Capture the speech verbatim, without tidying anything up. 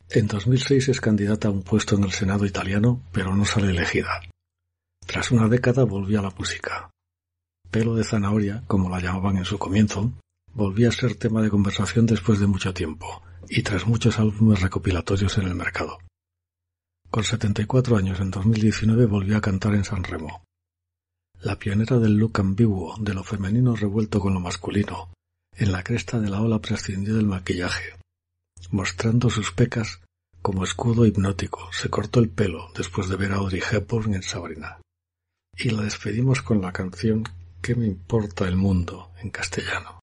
En dos mil seis es candidata a un puesto en el Senado italiano, pero no sale elegida. Tras una década volvió a la música. Pelo de zanahoria, como la llamaban en su comienzo, volvía a ser tema de conversación después de mucho tiempo, y tras muchos álbumes recopilatorios en el mercado. Con setenta y cuatro años en dos mil diecinueve volvió a cantar en San Remo. La pionera del look ambiguo, de lo femenino revuelto con lo masculino, en la cresta de la ola prescindió del maquillaje. Mostrando sus pecas como escudo hipnótico, se cortó el pelo después de ver a Audrey Hepburn en Sabrina. Y la despedimos con la canción ¿Qué me importa el mundo? En castellano.